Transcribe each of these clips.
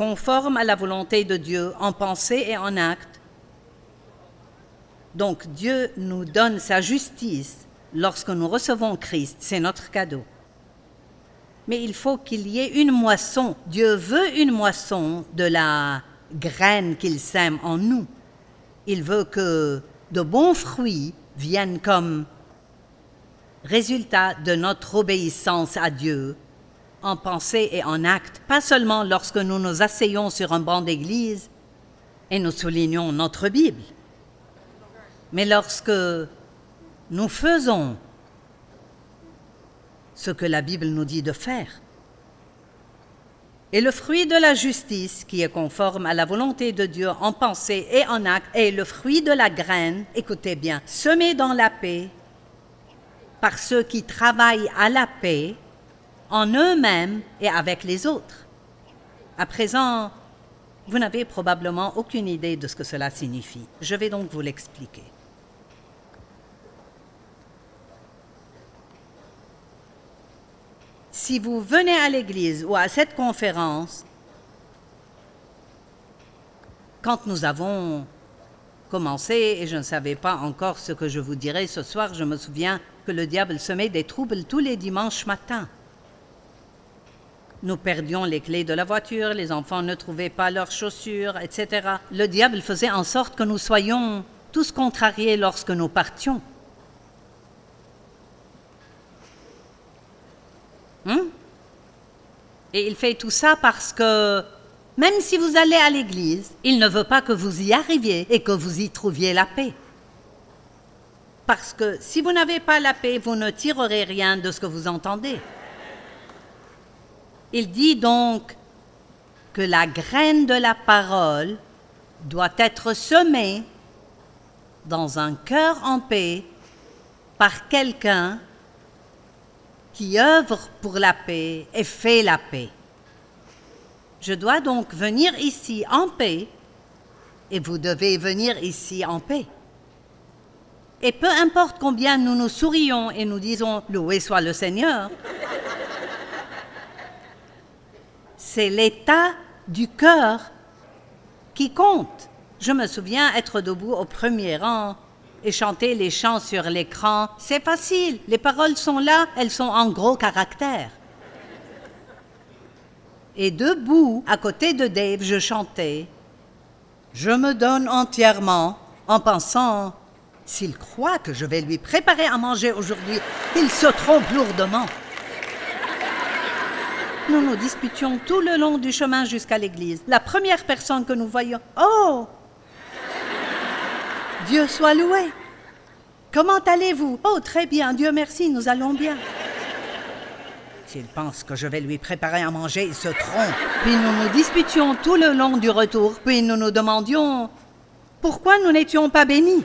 conforme à la volonté de Dieu en pensée et en acte. Donc Dieu nous donne sa justice lorsque nous recevons Christ, c'est notre cadeau. Mais il faut qu'il y ait une moisson. Dieu veut une moisson de la graine qu'il sème en nous. Il veut que de bons fruits viennent comme résultat de notre obéissance à Dieu en pensée et en acte, pas seulement lorsque nous nous asseyons sur un banc d'église et nous soulignons notre Bible, mais lorsque nous faisons ce que la Bible nous dit de faire. Et le fruit de la justice, qui est conforme à la volonté de Dieu en pensée et en acte, est le fruit de la graine, écoutez bien, semée dans la paix par ceux qui travaillent à la paix en eux-mêmes et avec les autres. À présent, vous n'avez probablement aucune idée de ce que cela signifie. Je vais donc vous l'expliquer. Si vous venez à l'église ou à cette conférence, quand nous avons commencé, et je ne savais pas encore ce que je vous dirai ce soir, je me souviens que le diable semait des troubles tous les dimanches matins. Nous perdions les clés de la voiture, les enfants ne trouvaient pas leurs chaussures, etc. Le diable faisait en sorte que nous soyons tous contrariés lorsque nous partions. Et il fait tout ça parce que, même si vous allez à l'église, il ne veut pas que vous y arriviez et que vous y trouviez la paix. Parce que si vous n'avez pas la paix, vous ne tirerez rien de ce que vous entendez. Il dit donc que la graine de la parole doit être semée dans un cœur en paix par quelqu'un qui œuvre pour la paix et fait la paix. Je dois donc venir ici en paix et vous devez venir ici en paix. Et peu importe combien nous nous sourions et nous disons « Loué soit le Seigneur », c'est l'état du cœur qui compte. Je me souviens être debout au premier rang et chanter les chants sur l'écran. C'est facile, les paroles sont là, elles sont en gros caractères. Et debout, à côté de Dave, je chantais « Je me donne entièrement » en pensant « S'il croit que je vais lui préparer à manger aujourd'hui, il se trompe lourdement. » Nous nous disputions tout le long du chemin jusqu'à l'église. La première personne que nous voyions, « Oh! Dieu soit loué! Comment allez-vous? Oh, très bien, Dieu merci, nous allons bien. » S'il pense que je vais lui préparer à manger, il se trompe. Puis nous nous disputions tout le long du retour, puis nous nous demandions pourquoi nous n'étions pas bénis.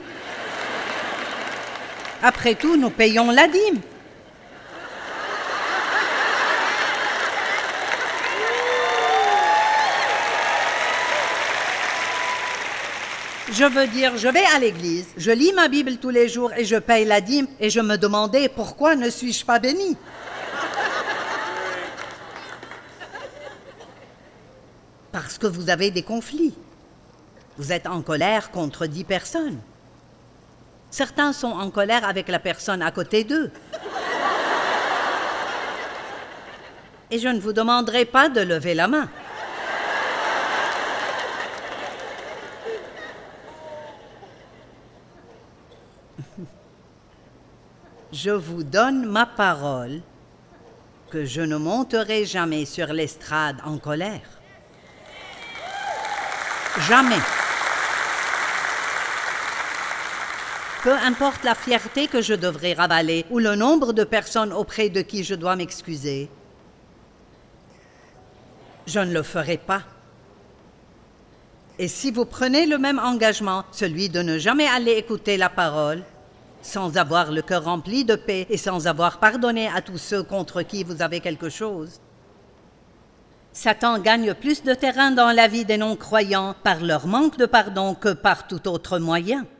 Après tout, nous payons la dîme. Je veux dire, je vais à l'église, je lis ma Bible tous les jours et je paye la dîme et je me demandais pourquoi ne suis-je pas béni? Parce que vous avez des conflits. Vous êtes en colère contre 10 personnes. Certains sont en colère avec la personne à côté d'eux. Et je ne vous demanderai pas de lever la main. Je vous donne ma parole que je ne monterai jamais sur l'estrade en colère. Jamais. Peu importe la fierté que je devrais ravaler ou le nombre de personnes auprès de qui je dois m'excuser, je ne le ferai pas. Et si vous prenez le même engagement, celui de ne jamais aller écouter la parole, sans avoir le cœur rempli de paix et sans avoir pardonné à tous ceux contre qui vous avez quelque chose, Satan gagne plus de terrain dans la vie des non-croyants par leur manque de pardon que par tout autre moyen.